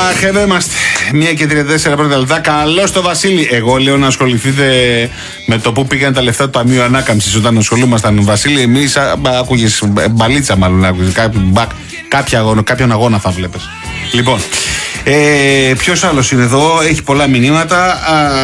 Αχ, εδώ είμαστε. 1:34 πρώτα λεπτά. Καλώς το Βασίλη. Εγώ λέω να ασχοληθείτε με το που πήγαν τα λεφτά του Ταμείου Ανάκαμψης όταν ασχολούμασταν. Βασίλη, εμείς άκουγες μπαλίτσα, μάλλον άκουγες. Κάποιον αγώνα θα βλέπεις. Λοιπόν, ποιος άλλος είναι εδώ, έχει πολλά μηνύματα.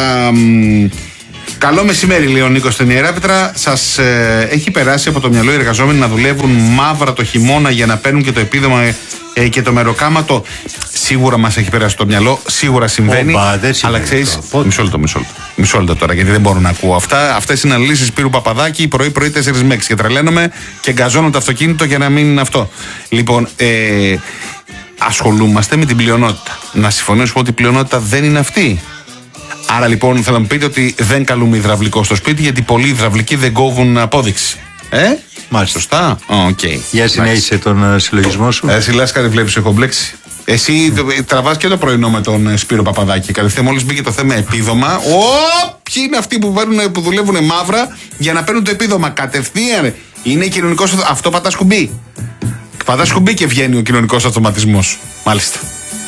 Καλό μεσημέρι, λέει ο Νίκος στην Ιεράπετρα. Σας έχει περάσει από το μυαλό οι εργαζόμενοι να δουλεύουν μαύρα το χειμώνα για να παίρνουν και το επίδομα και το μεροκάματο? Σίγουρα μας έχει περάσει το μυαλό, σίγουρα συμβαίνει. Αλλά ξέρεις, μισό λεπτό τώρα, γιατί δεν μπορώ να ακούω αυτά. Αυτές είναι αναλύσεις Σπύρου Παπαδάκη, πρωί-πρωί 4 με 6. Και τρελαίνομαι και γκαζώνω το αυτοκίνητο για να μην είναι αυτό. Λοιπόν, ασχολούμαστε με την πλειονότητα. Να συμφωνήσουμε ότι η πλειονότητα δεν είναι αυτή. Άρα λοιπόν θέλω να μου πείτε ότι δεν καλούμε υδραυλικό στο σπίτι, γιατί πολλοί υδραυλικοί δεν κόβουν απόδειξη. Μάλιστα. Σωστά. Okay. Για συνέχισε τον συλλογισμό σου. Εσύ Λάσκαρη, βλέπεις έχω μπλέξει. Εσύ τραβάς και το πρωινό με τον Σπύρο Παπαδάκη. Κατευθείαν μόλις μπήκε το θέμα επίδομα. Ποιοι είναι αυτοί που δουλεύουν μαύρα για να παίρνουν το επίδομα? Κατευθείαν. Είναι κοινωνικός. Αυτό πατάς κουμπί. Πατάς κουμπί και βγαίνει ο κοινωνικός αυτοματισμός. Μάλιστα.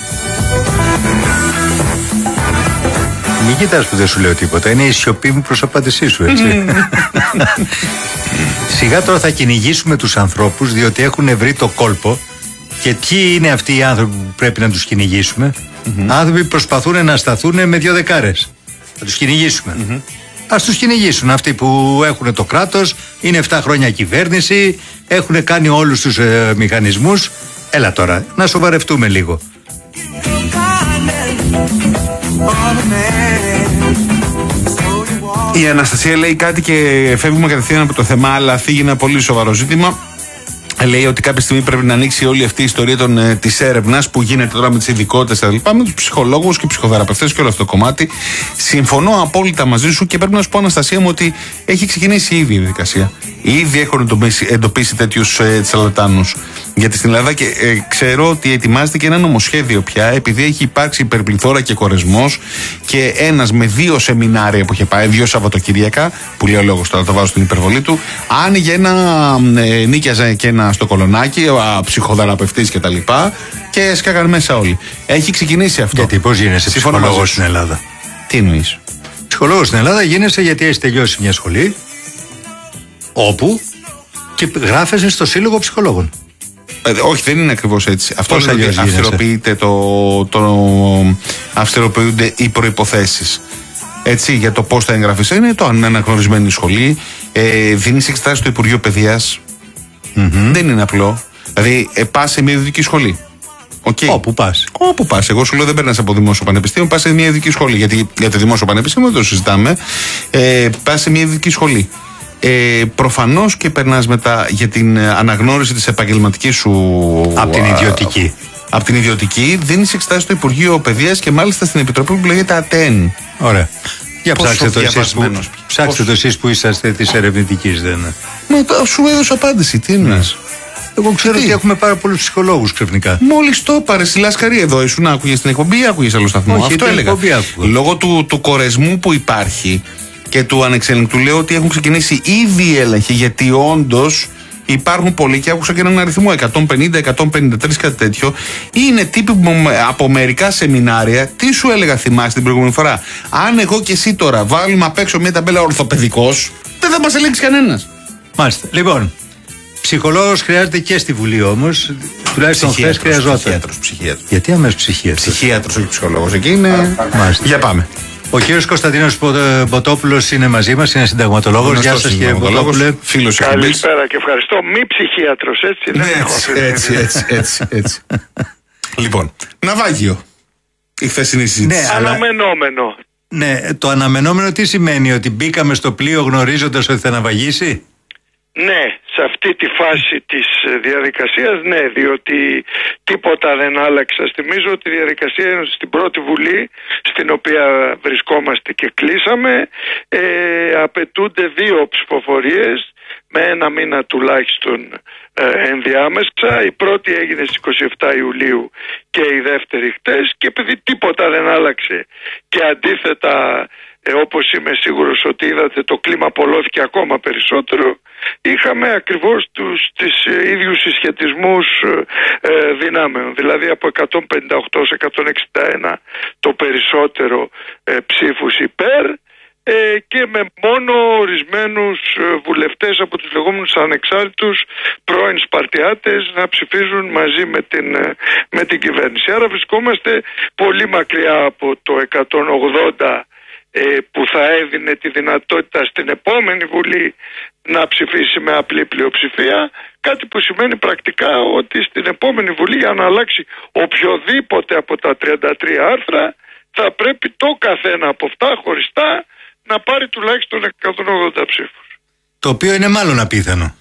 Μην κοιτάς που δεν σου λέω τίποτα. Είναι η σιωπή μου προς απάντησή σου, έτσι. Σιγά τώρα θα κυνηγήσουμε τους ανθρώπους, διότι έχουν βρει το κόλπο. Και ποιοι είναι αυτοί οι άνθρωποι που πρέπει να τους κυνηγήσουμε? Άνθρωποι που προσπαθούν να σταθούν με 2 δεκάρες. Θα τους κυνηγήσουμε. Ας τους κυνηγήσουν αυτοί που έχουν το κράτος, είναι 7 χρόνια κυβέρνηση, έχουν κάνει όλους τους μηχανισμούς. Έλα τώρα, να σοβαρευτούμε λίγο. Η Αναστασία λέει κάτι και φεύγουμε κατευθείαν από το θέμα, αλλά θίγει ένα πολύ σοβαρό ζήτημα. Λέει ότι κάποια στιγμή πρέπει να ανοίξει όλη αυτή η ιστορία της έρευνας που γίνεται τώρα με τις ειδικότητες κτλ. Με τους ψυχολόγους και ψυχοθεραπευτές και όλο αυτό το κομμάτι. Συμφωνώ απόλυτα μαζί σου και πρέπει να σου πω, Αναστασία μου, ότι έχει ξεκινήσει ήδη η διαδικασία. Ήδη έχουν εντοπίσει τέτοιους τσαλατάνους. Γιατί στην Ελλάδα και ξέρω ότι ετοιμάζεται και ένα νομοσχέδιο πια, επειδή έχει υπάρξει υπερπληθώρα και κορεσμός, και ένας με 2 σεμινάρια που είχε πάει, 2 Σαββατοκύριακα, που λέει ο λόγος τώρα, το βάζω στην υπερβολή του, άνοιγε νίκιαζε και ένα στο Κολονάκι, ψυχοθεραπευτής κτλ. Και σκάγαν μέσα όλοι. Έχει ξεκινήσει αυτό. Γιατί πώς γίνεσαι ψυχολόγος στην Ελλάδα? Τι εννοείς? Ψυχολόγος στην Ελλάδα γίνεσαι γιατί έχεις τελειώσει μια σχολή, όπου και γράφεσαι στο Σύλλογο Ψυχολόγων. Όχι, δεν είναι ακριβώς έτσι. Αυτό είναι ότι αυστηροποιούνται οι προϋποθέσεις. Έτσι, για το πώς θα εγγραφείς. Είναι το αναγνωρισμένη σχολή. Δίνεις εξετάσεις στο Υπουργείο Παιδείας. Δεν είναι απλό. Δηλαδή, πας σε μια ιδιωτική σχολή. Okay. Όπου πας. Όπου πας. Εγώ σου λέω δεν παίρνεις από δημόσιο πανεπιστήμιο, πας σε μια ιδιωτική σχολή. Γιατί για το δημόσιο πανεπιστήμιο δεν το συζητάμε. Πας σε μια ιδιωτική σχολή. Προφανώς και περνάς μετά για την αναγνώριση της επαγγελματικής σου. Από την ιδιωτική. Από την ιδιωτική, δίνεις εξετάσεις στο Υπουργείο Παιδείας και μάλιστα στην επιτροπή που λέγεται ΑΤΕΝ. Ωραία. Για ψάξτε το εσείς που είσαστε της ερευνητικής, δεν είναι? Σου έδωσα απάντηση, τι εννοείς? Εγώ ξέρω ότι έχουμε πάρα πολλούς ψυχολόγους ξαφνικά. Μόλις το πάρες, Λάσκαρη, εδώ ήσουν, άκουγες την εκπομπή ή άκουγες άλλο σταθμό? Όχι, αυτό έλεγα. Λόγω του κορεσμού που υπάρχει και του ανεξέλεγκτου, λέω ότι έχουν ξεκινήσει ήδη οι έλεγχοι, γιατί όντως υπάρχουν πολλοί, και άκουσα και έναν αριθμό 150, 153, κάτι τέτοιο. Είναι τύποι που από μερικά σεμινάρια, τι σου έλεγα, θυμάσαι την προηγούμενη φορά? Αν εγώ και εσύ τώρα βάλουμε απ' έξω μια ταμπέλα ορθοπαιδικός, δεν θα μας ελέγξει κανένας. Μάλιστα. Λοιπόν, ψυχολόγος χρειάζεται και στη Βουλή όμως. Τουλάχιστον χθες χρειαζόταν. Ψυχίατρος. Γιατί αμέσως ψυχίατρος? Ψυχίατρος, όχι ψυχολόγος. Εκεί είναι. Για πάμε. Ο κύριος Κωνσταντίνος Μποτόπουλος είναι μαζί μας, είναι συνταγματολόγος. Γεια σας, κύριε Μποτόπουλε. Φίλος εκπομπής. Καλησπέρα και ευχαριστώ. Μη ψυχίατρος, έτσι είναι. Έτσι. Λοιπόν, ναυάγιο. Η χθεσινή συζήτηση. Αναμενόμενο. Ναι, το αναμενόμενο τι σημαίνει? Ότι μπήκαμε στο πλοίο γνωρίζοντας ότι θα ναυαγίσει? Ναι, σε αυτή τη φάση της διαδικασίας ναι, διότι τίποτα δεν άλλαξε. Θυμίζω ότι η διαδικασία είναι στην πρώτη Βουλή, στην οποία βρισκόμαστε και κλείσαμε. Απαιτούνται 2 ψηφοφορίες, με ένα μήνα τουλάχιστον ενδιάμεσα. Η πρώτη έγινε στις 27 Ιουλίου και η δεύτερη χτες, και επειδή τίποτα δεν άλλαξε και αντίθετα, όπως είμαι σίγουρος ότι είδατε, το κλίμα απολώθηκε ακόμα περισσότερο, είχαμε ακριβώς τις ίδιους συσχετισμούς δυνάμεων, δηλαδή από 158 σε 161 το περισσότερο ψήφους υπέρ, και με μόνο ορισμένους βουλευτές από τους λεγόμενους ανεξάρτητους πρώην Σπαρτιάτες να ψηφίζουν μαζί με την κυβέρνηση. Άρα βρισκόμαστε πολύ μακριά από το 180 που θα έδινε τη δυνατότητα στην επόμενη Βουλή να ψηφίσει με απλή πλειοψηφία, κάτι που σημαίνει πρακτικά ότι στην επόμενη Βουλή, για να αλλάξει οποιοδήποτε από τα 33 άρθρα, θα πρέπει το καθένα από αυτά χωριστά να πάρει τουλάχιστον 180 ψήφους. Το οποίο είναι μάλλον απίθανο.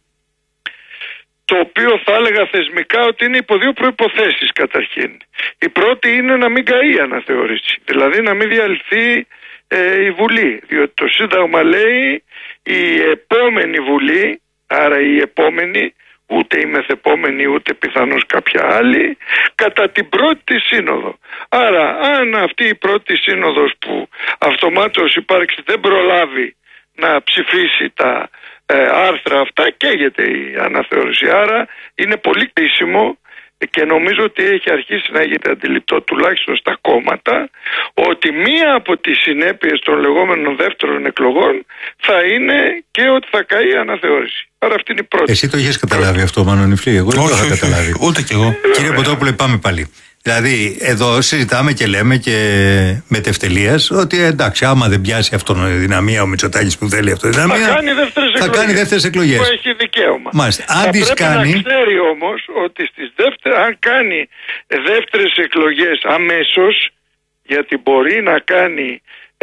Το οποίο θα έλεγα θεσμικά ότι είναι υπό δύο προϋποθέσεις καταρχήν. Η πρώτη είναι να μην καεί η αναθεώρηση, δηλαδή να μην διαλυθεί η Βουλή, διότι το Σύνταγμα λέει η επόμενη Βουλή, άρα η επόμενη, ούτε η μεθεπόμενη ούτε πιθανώς κάποια άλλη, κατά την πρώτη σύνοδο. Άρα αν αυτή η πρώτη σύνοδος που αυτομάτως υπάρξει δεν προλάβει να ψηφίσει τα άρθρα αυτά, καίγεται η αναθεώρηση. Άρα είναι πολύ κρίσιμο, και νομίζω ότι έχει αρχίσει να γίνεται αντιληπτό τουλάχιστον στα κόμματα, ότι μία από τις συνέπειες των λεγόμενων δεύτερων εκλογών θα είναι και ότι θα καεί η αναθεώρηση. Άρα αυτή είναι η πρώτη. Εσύ το έχεις καταλάβει αυτό, Μανωνιφλή? Εγώ δεν το είχα καταλάβει. Ούτε κι εγώ. Κύριε Ποτόπουλε, πάμε πάλι. Δηλαδή, εδώ συζητάμε και λέμε και με τευτελείας ότι εντάξει, άμα δεν πιάσει αυτοδυναμία ο Μητσοτάκης που θέλει αυτοδυναμία, θα κάνει δεύτερες εκλογές. Που έχει δικαίωμα. Μάλιστα. Αν τις κάνει. Να ξέρει όμως ότι αν κάνει δεύτερες εκλογές αμέσως, γιατί μπορεί να κάνει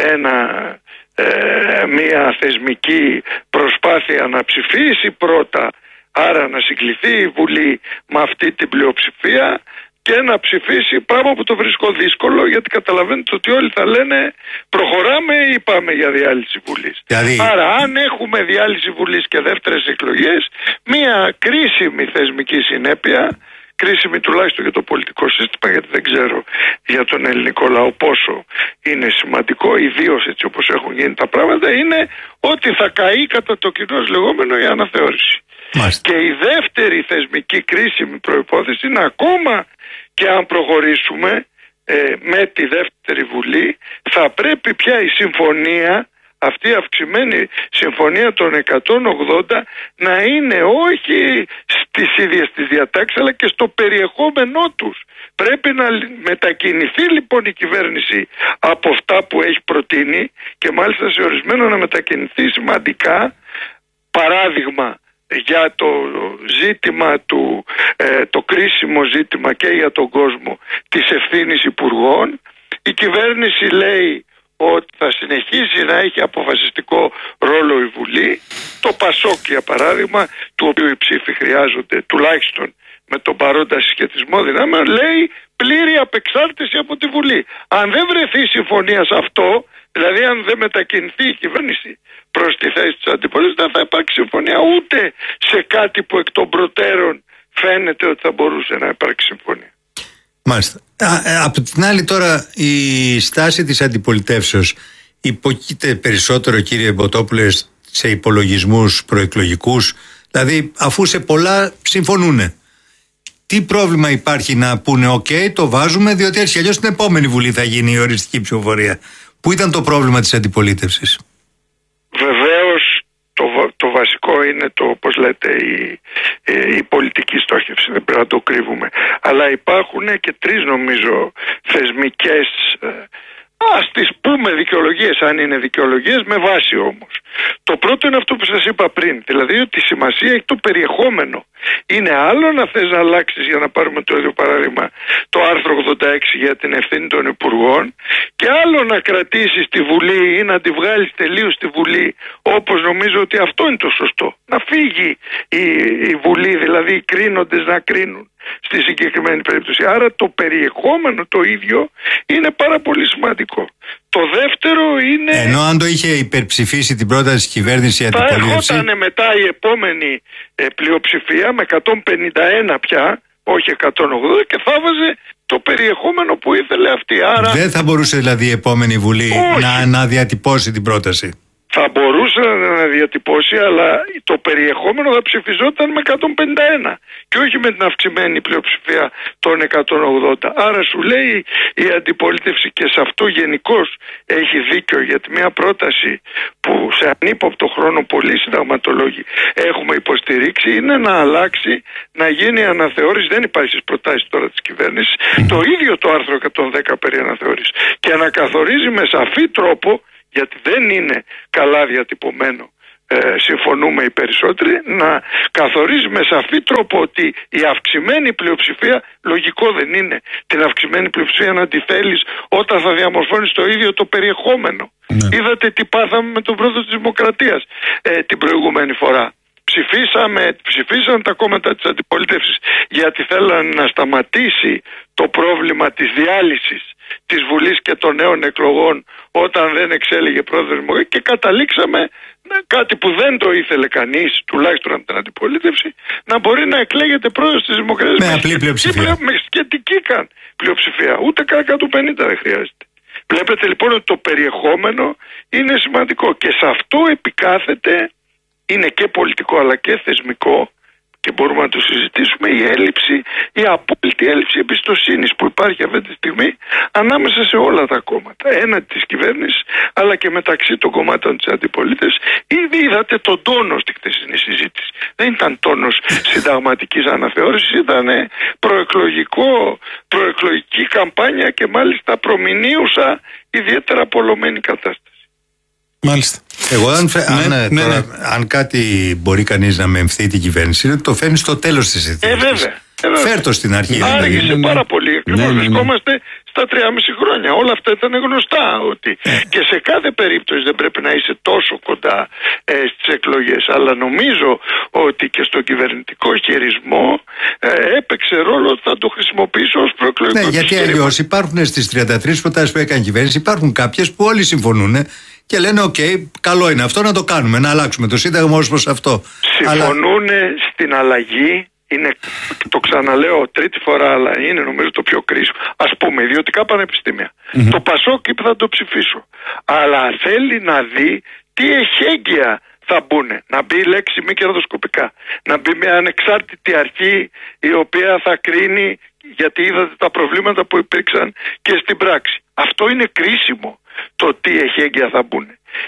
μια θεσμική προσπάθεια να ψηφίσει πρώτα, άρα να συγκληθεί η Βουλή με αυτή την πλειοψηφία και να ψηφίσει, πράγμα που το βρίσκω δύσκολο, γιατί καταλαβαίνετε ότι όλοι θα λένε προχωράμε ή πάμε για διάλυση Βουλής. Δηλαδή... Άρα αν έχουμε διάλυση Βουλής και δεύτερες εκλογές, μια κρίσιμη θεσμική συνέπεια, κρίσιμη τουλάχιστον για το πολιτικό σύστημα, γιατί δεν ξέρω για τον ελληνικό λαό πόσο είναι σημαντικό, ιδίως έτσι όπως έχουν γίνει τα πράγματα, είναι ότι θα καεί κατά το κοινώς λεγόμενο η αναθεώρηση. Μάλιστα. Και η δεύτερη θεσμική κρίσιμη προϋπόθεση είναι ακόμα και αν προχωρήσουμε με τη δεύτερη Βουλή, θα πρέπει πια η συμφωνία, αυτή η αυξημένη συμφωνία των 180, να είναι όχι στις ίδιες τις διατάξεις αλλά και στο περιεχόμενό τους. Πρέπει να μετακινηθεί λοιπόν η κυβέρνηση από αυτά που έχει προτείνει, και μάλιστα σε ορισμένο να μετακινηθεί σημαντικά. Παράδειγμα, για το ζήτημα το κρίσιμο ζήτημα και για τον κόσμο της ευθύνης υπουργών, η κυβέρνηση λέει ότι θα συνεχίσει να έχει αποφασιστικό ρόλο η Βουλή. Το ΠΑΣΟΚ, για παράδειγμα, του οποίου οι ψήφοι χρειάζονται τουλάχιστον με τον παρόντα συσχετισμό δυνάμεων, λέει πλήρη απεξάρτηση από τη Βουλή. Αν δεν βρεθεί συμφωνία σε αυτό, δηλαδή αν δεν μετακινηθεί η κυβέρνηση προς τη θέση της αντιπολίτευσης, δεν θα υπάρξει συμφωνία ούτε σε κάτι που εκ των προτέρων φαίνεται ότι θα μπορούσε να υπάρξει συμφωνία. Μάλιστα. Από την άλλη τώρα, η στάση της αντιπολιτεύσεως υποκείται περισσότερο, κύριε Ποτόπουλε, σε υπολογισμούς προεκλογικούς, δηλαδή αφού σε πολλά συμφωνούνε. Τι πρόβλημα υπάρχει να πούνε το βάζουμε, διότι έτσι αλλιώς στην επόμενη Βουλή θα γίνει η οριστική ψηφοφορία? Πού ήταν το πρόβλημα της αντιπολίτευσης? Βεβαίως το βασικό είναι όπως λέτε η πολιτική στόχευση, δεν πρέπει να το κρύβουμε, αλλά υπάρχουν και τρεις νομίζω θεσμικές, ας τις πούμε δικαιολογίες, αν είναι δικαιολογίες, με βάση όμως. Το πρώτο είναι αυτό που σας είπα πριν, δηλαδή ότι η σημασία έχει το περιεχόμενο. Είναι άλλο να θες να αλλάξεις, για να πάρουμε το ίδιο παράδειγμα, το άρθρο 86 για την ευθύνη των υπουργών, και άλλο να κρατήσεις τη Βουλή ή να τη βγάλεις τελείως στη Βουλή, όπως νομίζω ότι αυτό είναι το σωστό. Να φύγει η Βουλή, δηλαδή οι κρίνοντες να κρίνουν στη συγκεκριμένη περίπτωση. Άρα το περιεχόμενο το ίδιο είναι πάρα πολύ σημαντικό. Το δεύτερο είναι... Ενώ αν το είχε υπερψηφίσει την πρόταση της κυβέρνησης η αντιπολίτευση... Θα έρχονταν μετά η επόμενη πλειοψηφία με 151 πια, όχι 180, και θα βάζε το περιεχόμενο που ήθελε αυτή. Άρα... Δεν θα μπορούσε δηλαδή η επόμενη Βουλή να διατυπώσει την πρόταση. Θα μπορούσε να διατυπώσει, αλλά το περιεχόμενο θα ψηφιζόταν με 151 και όχι με την αυξημένη πλειοψηφία των 180. Άρα σου λέει η αντιπολίτευση, και σε αυτό γενικώς έχει δίκιο, γιατί μια πρόταση που σε ανύποπτο χρόνο πολλοί συνταγματολόγοι έχουμε υποστηρίξει είναι να αλλάξει, να γίνει αναθεώρηση. Δεν υπάρχει στις προτάσεις τώρα της κυβέρνησης το ίδιο το άρθρο 110 περί αναθεώρησης, και να καθορίζει με σαφή τρόπο, γιατί δεν είναι καλά διατυπωμένο, συμφωνούμε οι περισσότεροι, να καθορίζει με σαφή τρόπο ότι η αυξημένη πλειοψηφία, λογικό δεν είναι την αυξημένη πλειοψηφία να τη θέλεις όταν θα διαμορφώνεις το ίδιο το περιεχόμενο. Είδατε τι πάθαμε με τον πρόεδρο της Δημοκρατίας την προηγούμενη φορά. Ψηφίσαν τα κόμματα της αντιπολίτευσης γιατί θέλαν να σταματήσει το πρόβλημα της διάλυσης της Βουλής και των νέων εκλογών όταν δεν εξέλεγε πρόεδρος Δημοκρατίας, και καταλήξαμε κάτι που δεν το ήθελε κανείς, τουλάχιστον από την αντιπολίτευση, να μπορεί να εκλέγεται πρόεδρος της Δημοκρατίας με απλή πλειοψηφία. Με σχετική πλειοψηφία. Ούτε καν 150 δεν χρειάζεται. Βλέπετε λοιπόν ότι το περιεχόμενο είναι σημαντικό, και σε αυτό επικάθεται, είναι και πολιτικό αλλά και θεσμικό, και μπορούμε να το συζητήσουμε, η απόλυτη έλλειψη εμπιστοσύνης που υπάρχει αυτή τη στιγμή ανάμεσα σε όλα τα κόμματα, έναντι της κυβέρνησης αλλά και μεταξύ των κομμάτων της αντιπολίτευσης. Ήδη είδατε τον τόνο στη χθεσινή συζήτηση. Δεν ήταν τόνος συνταγματικής αναθεώρησης, ήταν προεκλογική καμπάνια, και μάλιστα προμηνύουσα ιδιαίτερα πολλωμένη κατάσταση. Μάλιστα. Εγώ αν κάτι μπορεί κανείς να μεμφθεί την κυβέρνηση, είναι ότι το φέρνει στο τέλος της συζήτησης. Φέρτο στην αρχή. Άργησε πάρα πολύ. Ακριβώς βρισκόμαστε στα 3,5 χρόνια. Όλα αυτά ήταν γνωστά. Ότι και σε κάθε περίπτωση δεν πρέπει να είσαι τόσο κοντά στις εκλογές. Αλλά νομίζω ότι και στο κυβερνητικό χειρισμό έπαιξε ρόλο ότι θα το χρησιμοποιήσω ως προεκλογικό. Γιατί αλλιώς υπάρχουν στις 33 προτάσεις που έκανε η κυβέρνηση, υπάρχουν κάποιες που όλοι συμφωνούν. Και λένε, καλό είναι αυτό, να το κάνουμε, να αλλάξουμε το Σύνταγμα ως προς αυτό. Συμφωνούν στην αλλαγή, είναι, το ξαναλέω τρίτη φορά, αλλά είναι νομίζω το πιο κρίσιμο. Ας πούμε, ιδιωτικά πανεπιστήμια. Το Πασόκ είπε θα το ψηφίσω. Αλλά θέλει να δει τι εχέγγυα θα μπουν. Να μπει η λέξη μη κερδοσκοπικά. Να μπει μια ανεξάρτητη αρχή η οποία θα κρίνει, γιατί είδατε τα προβλήματα που υπήρξαν και στην πράξη. Αυτό είναι κρίσιμο. Το τι εχέγγυα θα μπουν.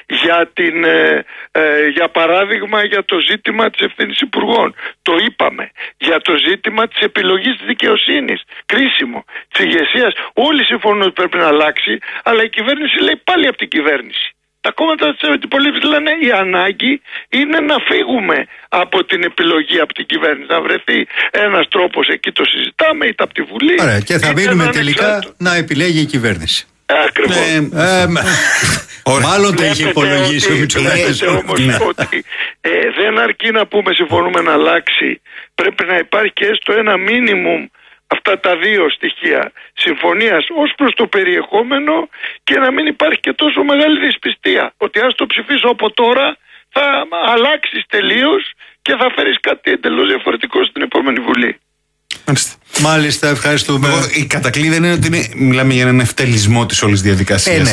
Για παράδειγμα, για το ζήτημα της ευθύνης υπουργών. Το είπαμε. Για το ζήτημα της επιλογής της δικαιοσύνης. Κρίσιμο. Της ηγεσίας. Όλοι συμφωνούν ότι πρέπει να αλλάξει, αλλά η κυβέρνηση λέει πάλι από την κυβέρνηση. Τα κόμματα της αντιπολίτευσης λένε η ανάγκη είναι να φύγουμε από την επιλογή από την κυβέρνηση. Να βρεθεί ένας τρόπος, εκεί το συζητάμε, είτε από τη Βουλή. Ωραία, και θα μείνουμε τελικά να επιλέγει η κυβέρνηση. Ακριβώς. Μάλλον το είχε υπολογίσει ο Μητσοτάκης. Ότι δεν αρκεί να πούμε συμφωνούμε να αλλάξει. Πρέπει να υπάρχει και έστω ένα μίνιμουμ, αυτά τα δύο στοιχεία συμφωνίας ως προς το περιεχόμενο, και να μην υπάρχει και τόσο μεγάλη δυσπιστία. Ότι αν το ψηφίσω από τώρα θα αλλάξεις τελείως και θα φέρεις κάτι εντελώς διαφορετικό στην επόμενη Βουλή. Μάλιστα, ευχαριστούμε. Η κατακλείδα είναι ότι μιλάμε για έναν ευτελισμό της όλης διαδικασίας.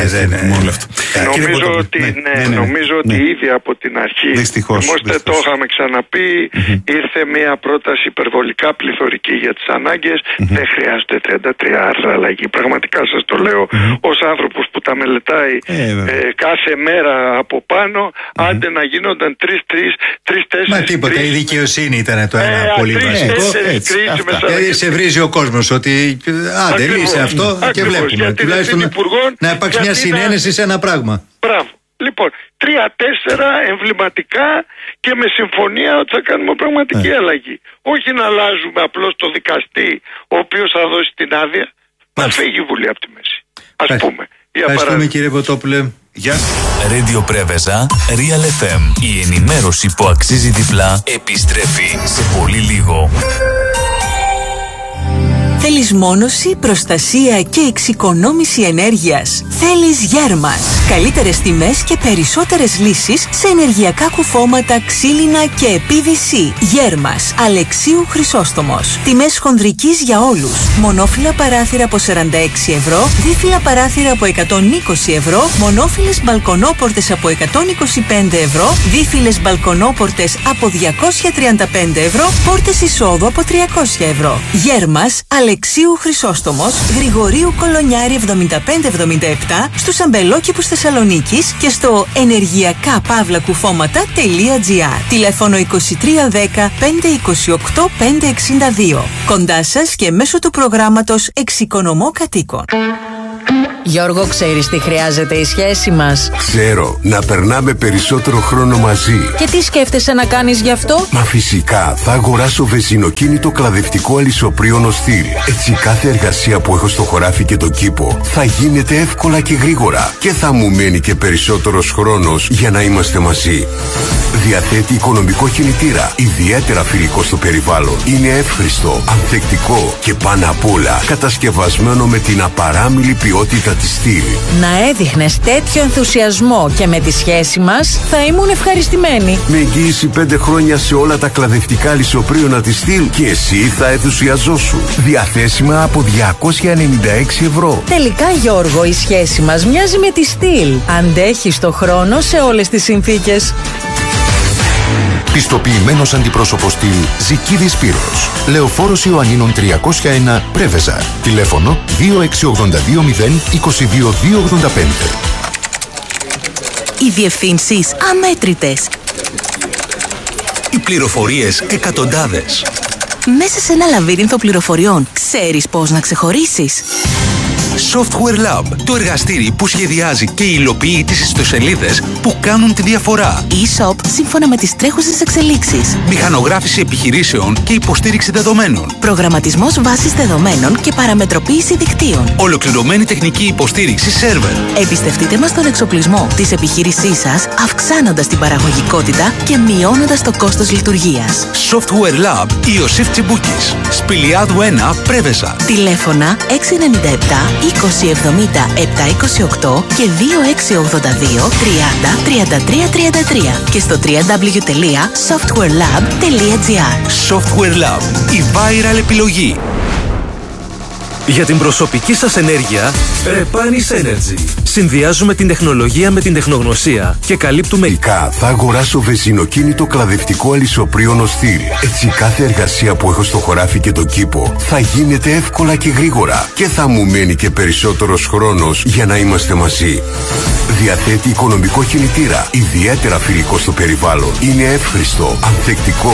Νομίζω ότι ήδη από την αρχή, το είχαμε ξαναπεί, ήρθε μια πρόταση υπερβολικά πληθωρική για τις ανάγκες. Δεν χρειάζεται 33 άρθρα αλλαγή. Πραγματικά σας το λέω ως άνθρωπος που τα μελετάει κάθε μέρα από πάνω. Άντε να γίνονταν 3-4. Μα τίποτα, η δικαιοσύνη ήταν το ένα πολύ βασικό. Σε βρίζει ο κόσμος ότι άντε λύσε αυτό και βλέπουμε. Τουλάχιστον να υπάρξει μια συνένεση σε ένα πράγμα. Μπράβο. Λοιπόν, 3-4 εμβληματικά και με συμφωνία ότι θα κάνουμε πραγματική αλλαγή. Όχι να αλλάζουμε απλώς το δικαστή ο οποίος θα δώσει την άδεια. Να φύγει η Βουλή από τη μέση. Ας πούμε. Ευχαριστούμε κύριε Ποτόπουλε. Γεια. Radio Πρέβεζα, Real FM. Η ενημέρωση που αξίζει διπλά επιστρέφει σε πολύ λίγο. Θέλεις μόνωση, προστασία και εξοικονόμηση ενέργειας? Θέλεις Γέρμας. Καλύτερες τιμές και περισσότερες λύσεις σε ενεργειακά κουφώματα, ξύλινα και PVC. Γέρμας, Αλεξίου Χρυσόστομος. Τιμές χονδρικής για όλους. Μονόφυλλα παράθυρα από 46 ευρώ, δίφυλλα παράθυρα από 120 ευρώ, μονόφυλλες μπαλκονόπορτες από 125 ευρώ, δίφυλλες μπαλκονόπορτες από 235 ευρώ, πόρτες εισόδου από 300 ευρώ. Γέρμας, Αλεξίου Χρυσόστομος, Γρηγορίου Κολονιάρη 7577, στους αμπελόκηπους Θεσσαλονίκης και στο ενεργειακά-κουφώματα.gr. Τηλέφωνο 2310 528 562. Κοντά σας και μέσω του προγράμματος Εξοικονομώ Κατοίκων. Γιώργο, ξέρεις τι χρειάζεται η σχέση μας? Ξέρω, να περνάμε περισσότερο χρόνο μαζί. Και τι σκέφτεσαι να κάνεις γι' αυτό? Μα φυσικά, θα αγοράσω βενζινοκίνητο κλαδευτικό αλυσοπρίωνο στυλ. Έτσι κάθε εργασία που έχω στο χωράφι και το κήπο θα γίνεται εύκολα και γρήγορα. Και θα μου μένει και περισσότερος χρόνος για να είμαστε μαζί. Διαθέτει οικονομικό κινητήρα, ιδιαίτερα φιλικό στο περιβάλλον. Είναι εύχριστο, ανθεκτικό και πάνω απ' όλα κατασκευασμένο με την απαράμιλη ποιότητα της στυλ. Να έδειχνες τέτοιο ενθουσιασμό και με τη σχέση μας, θα ήμουν ευχαριστημένη. Με εγγύηση 5 χρόνια σε όλα τα κλαδευτικά λισοπρίωνα της στυλ και εσύ θα ενθουσιαζόσουν. Διαθέσιμα από 296 ευρώ. Τελικά, Γιώργο, η σχέση μας μοιάζει με τη στυλ. Αντέχει στο χρόνο σε όλες τις συνθήκες. Πιστοποιημένος αντιπρόσωπος στυλ Ζικίδης Σπύρος. Λεωφόρος Ιωαννίνων 301 Πρέβεζα. Τηλέφωνο 2682 022 285. Οι διευθύνσεις αμέτρητες. Οι πληροφορίες εκατοντάδες. Μέσα σε ένα λαβύρινθο πληροφοριών, ξέρεις πώς να ξεχωρίσεις? Software Lab, το εργαστήρι που σχεδιάζει και υλοποιεί τις ιστοσελίδες που κάνουν τη διαφορά. E-shop σύμφωνα με τις τρέχουσες εξελίξεις. Μηχανογράφηση επιχειρήσεων και υποστήριξη δεδομένων. Προγραμματισμός βάσης δεδομένων και παραμετροποίηση δικτύων. Ολοκληρωμένη τεχνική υποστήριξη σερβερ. Εμπιστευτείτε μας τον εξοπλισμό της επιχείρησής σας, αυξάνοντας την παραγωγικότητα και μειώνοντας το κόστος λειτουργίας. Software Lab Ιωσήφ Τσιμπούκης. Σπηλιάδου 1 Πρέβεζα. Τηλέφωνα 697 2070 728 και 2682 30 33 33 και στο www.softwarelab.gr. Software Lab, η viral επιλογή. Για την προσωπική σας ενέργεια, Repanis Energy. Συνδυάζουμε την τεχνολογία με την τεχνογνωσία και καλύπτουμε... Θα αγοράσω βενζινοκίνητο κλαδευτικό αλυσοπρίωνο στυλ. Έτσι κάθε εργασία που έχω στο χωράφι και το κήπο θα γίνεται εύκολα και γρήγορα. Και θα μου μένει και περισσότερος χρόνος για να είμαστε μαζί. Διαθέτει οικονομικό κινητήρα, ιδιαίτερα φιλικό στο περιβάλλον. Είναι εύχριστο, ανθεκτικό